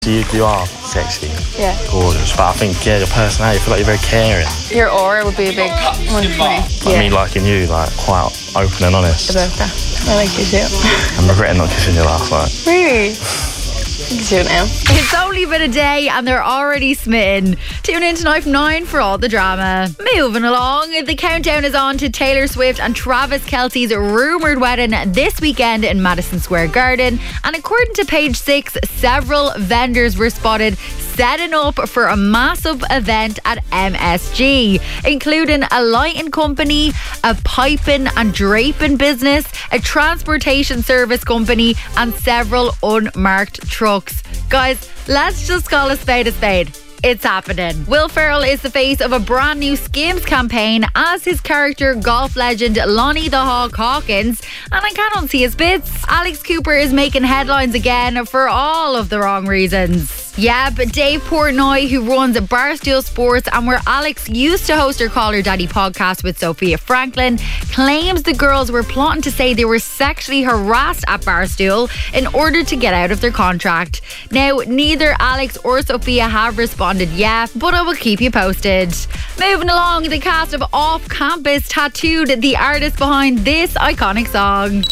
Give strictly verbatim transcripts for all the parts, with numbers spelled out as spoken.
You, you are sexy, yeah, gorgeous, but I think, yeah, your personality, I feel like you're very caring. Your aura would be a big one for me. Yeah. I mean, liking you, like, quite open and honest. About that. I like you too. I'm regretting not kissing you last night. Really? You can do it now. It's only been a day and they're already smitten. Tune in tonight from nine for all the drama. Moving along, the countdown is on to Taylor Swift and Travis Kelce's rumoured wedding this weekend in Madison Square Garden. And according to Page Six, several vendors were spotted setting up for a massive event at M S G, including a lighting company, a piping and draping business, a transportation service company, and several unmarked trucks. Guys, let's just call a spade a spade. It's happening. Will Ferrell is the face of a brand new Skims campaign as his character golf legend Lonnie the Hawk Hawkins, and I can't unsee his bits. Alex Cooper is making headlines again for all of the wrong reasons. Yeah, but Dave Portnoy, who runs Barstool Sports and where Alex used to host her Call Her Daddy podcast with Sophia Franklin, claims the girls were plotting to say they were sexually harassed at Barstool in order to get out of their contract. Now, neither Alex or Sophia have responded yet, but I will keep you posted. Moving along, the cast of Off Campus tattooed the artist behind this iconic song.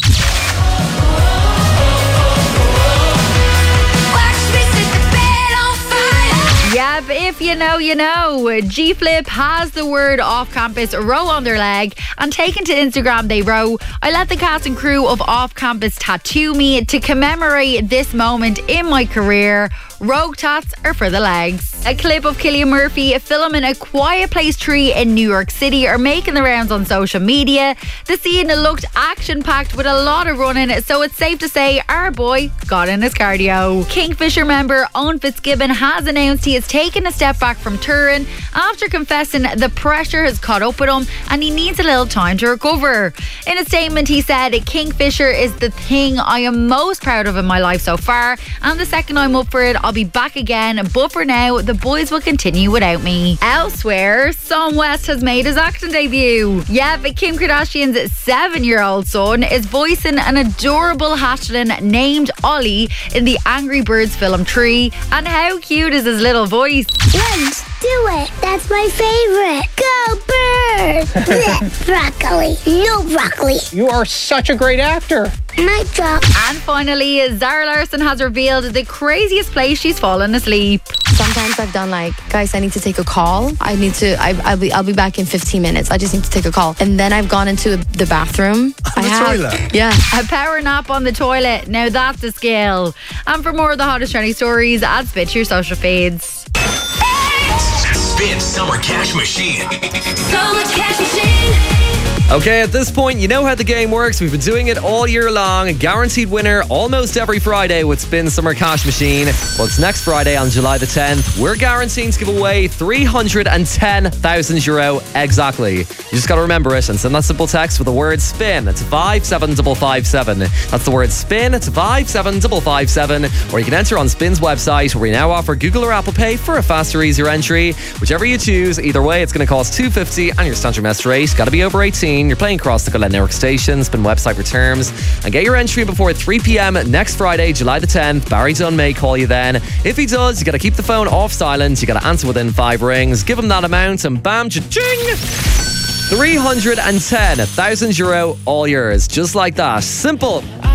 Yeah, but if you know, you know. G-Flip has the word Off Campus row on their leg, and taken to Instagram they row, I let the cast and crew of Off Campus tattoo me to commemorate this moment in my career. Rogue tats are for the legs. A clip of Cillian Murphy filming a Quiet Place tree in New York City are making the rounds on social media. The scene looked action-packed with a lot of running, so it's safe to say our boy got in his cardio. Kingfisher member Owen Fitzgibbon has announced he has taken a step back from touring after confessing the pressure has caught up with him and he needs a little time to recover. In a statement he said, Kingfisher is the thing I am most proud of in my life so far, and the second I'm up for it I'll be back again, but for now the boys will continue without me. Elsewhere, Sam West has made his acting debut. Yeah, but Kim Kardashian's seven-year-old son is voicing an adorable hatchling named Ollie in the Angry Birds film Tree. And how cute is his little voice? Let's do it. That's my favorite. Go birds. Blech, broccoli. No broccoli. You are such a great actor. Mic drop. And finally, Zara Larsson has revealed the craziest place she's fallen asleep. Sometimes I've done like, guys, I need to take a call. I need to, I, I'll be I'll be back in fifteen minutes. I just need to take a call. And then I've gone into the bathroom. On the toilet? Yeah. A power nap on the toilet. Now that's a skill. And for more of the hottest trending stories, add Spit to your social feeds. Spin Summer Cash Machine. Summer Cash Machine. Okay, at this point, you know how the game works. We've been doing it all year long. A guaranteed winner almost every Friday with Spin Summer Cash Machine. Well, it's next Friday on July the tenth. We're guaranteeing to give away three hundred ten thousand euro exactly. You just got to remember it and send that simple text with the word SPIN to five seven five five seven. That's the word SPIN to five seven five five seven. Or you can enter on Spin's website, where we now offer Google or Apple Pay for a faster, easier entry. Whichever you choose, either way, it's going to cost two dollars fifty and your standard mess rate. Got to be over eighteen. You're playing across the Glen Network station. Spin website for terms. And get your entry before three p.m. next Friday, July the tenth. Barry Dunn may call you then. If he does, you got to keep the phone off silent. You got to answer within five rings. Give him that amount and bam, cha-ching! three hundred ten thousand euro, all yours. Just like that. Simple.